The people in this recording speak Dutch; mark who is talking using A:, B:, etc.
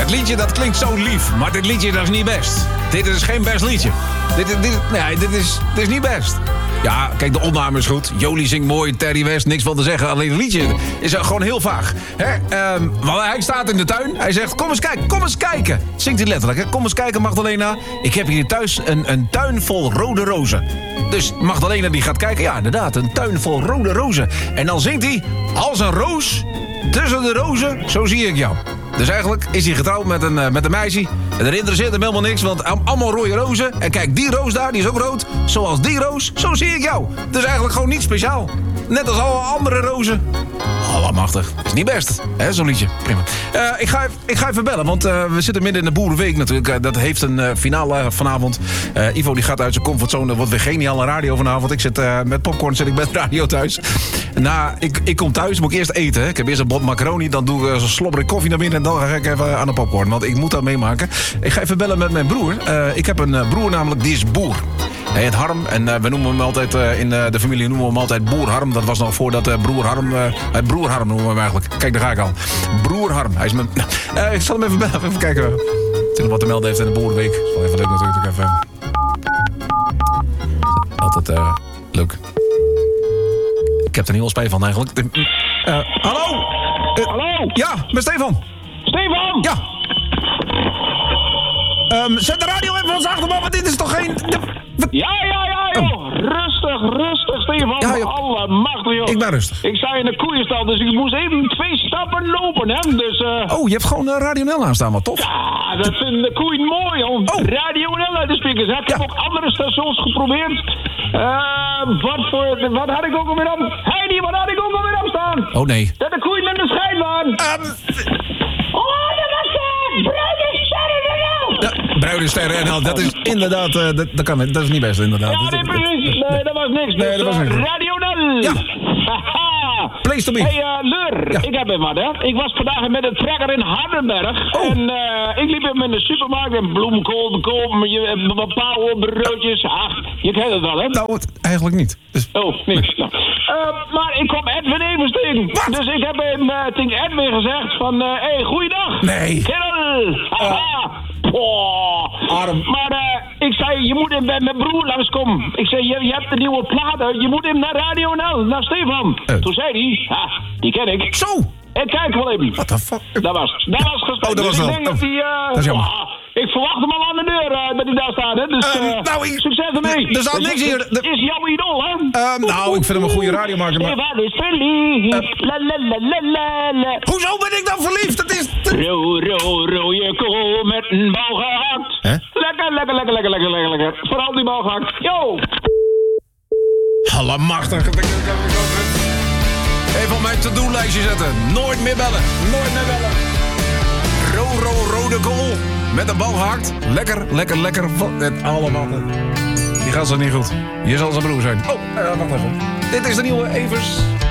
A: Het liedje dat klinkt zo lief, maar dit liedje dat is niet best. Dit is geen best liedje. Dit is niet best. Ja, kijk, de opname is goed. Jolie zingt mooi, Terry West, niks van te zeggen. Alleen het liedje is gewoon heel vaag. Want hij staat in de tuin. Hij zegt, kom eens kijken. Zingt hij letterlijk, hè? Kom eens kijken, Magdalena. Ik heb hier thuis een tuin vol rode rozen. Dus Magdalena die gaat kijken. Ja, inderdaad, een tuin vol rode rozen. En dan zingt hij, als een roos tussen de rozen, zo zie ik jou. Dus eigenlijk is hij getrouwd met een meisje. En er interesseert hem helemaal niks, want allemaal rode rozen. En kijk, die roos daar, die is ook rood. Zoals die roos, zo zie ik jou. Dus eigenlijk gewoon niet speciaal. Net als alle andere rozen. Allemachtig. Is niet best, hè, zo'n liedje. Prima. Ik ga even bellen, want we zitten midden in de Boerenweek natuurlijk. Dat heeft een finale vanavond. Ivo die gaat uit zijn comfortzone. Wordt weer geniale radio vanavond. Ik zit met popcorn, zit ik bij de radio thuis. Nou, ik kom thuis, moet ik eerst eten. Hè. Ik heb eerst een bot macaroni, dan doe ik zo'n slobberig koffie naar binnen. En dan ga ik even aan de popcorn, want ik moet dat meemaken. Ik ga even bellen met mijn broer. Ik heb een broer namelijk, die is boer. Hij heet Harm en we noemen hem altijd, in de familie noemen we hem altijd Boer Harm. Dat was nog voordat broer Harm, broer Harm noemen we hem eigenlijk. Kijk, daar ga ik al. Broer Harm, hij is mijn... ik zal hem even bellen, even kijken. Wat te melden heeft in de Boerenweek. Dat is wel even leuk natuurlijk. Even. Altijd leuk. Ik heb er niet wel spijt van eigenlijk. Hallo?
B: Hallo?
A: Ja, met Stefan.
B: Stefan?
A: Ja. Zet de radio even van ons achter, want dit is toch geen...
B: Ja, joh. Rustig, Stefan.
A: Ja, joh.
B: Allemachtig, joh.
A: Ik ben rustig.
B: Ik sta in de koeienstal, dus ik moest even 2 stappen lopen, hè. Dus,
A: Oh, je hebt gewoon Radio Nel aanstaan, wat tof.
B: Ja, dat vinden de koeien mooi, joh.
A: Oh.
B: Radio Nel uit de speakers, hè. Ik heb ook andere stations geprobeerd. Wat had ik ook alweer aan? Heidi, wat had ik ook alweer aan staan?
A: Oh, nee.
B: Dat de koeien in de schijn waren. Oh, dat was
A: Bruidensterren NL, dat is inderdaad, dat is niet best, inderdaad.
B: Ja, nee, precies. Nee, dat was niks.
A: Nee, dat was niks.
B: Radio Nel.
A: Ja.
B: Haha.
A: Place to be.
B: Hey, Leur,
A: Ja.
B: ik heb even wat, hè. Ik was vandaag met een trekker in Hardenberg.
A: Oh.
B: En ik liep hem in de supermarkt en bloemkool te kopen, wat pauwen, broodjes. Ach, je kent het wel, hè?
A: Nou, eigenlijk niet. Dus...
B: Oh, niks. Nou. Maar ik kwam Edwin Evers tegen.
A: Wat?
B: Dus ik heb hem tegen Edwin gezegd van, hey, goeiedag.
A: Nee.
B: Kerel. Haha.
A: Arm.
B: Maar ik zei, je moet hem bij mijn broer langskomen. Ik zei, je hebt de nieuwe platen. Je moet hem naar Radio Nel, naar Stefan. Toen zei hij, die ken ik.
A: Zo!
B: Ik kijk wel even.
A: What the fuck?
B: Dat was gesprek.
A: Oh, dat was
B: dus
A: wel.
B: ik denk dat hij...
A: dat is jammer.
B: Ik verwacht hem al aan de deur dat hij daar staat. Hè. Dus succes ermee.
A: Er staat niks hier.
B: Is jouw idool, hè?
A: Nou, ik vind hem een goede radiomaker, maar...
B: Stefan is verliefd. La la la la la la.
A: Hoezo ben ik dan verliefd? Dat is...
B: Rode kool met een bal gehakt.
A: Hè?
B: Lekker. Vooral die bal gehakt. Yo!
A: Allemachtig. Even op mijn to-do-lijstje zetten. Nooit meer bellen. Rode kool. Met een bal gehakt. Lekker. Het allemaal. Die gaat zo niet goed. Je zal zijn broer zijn. Oh, wacht even. Dit is de nieuwe Evers.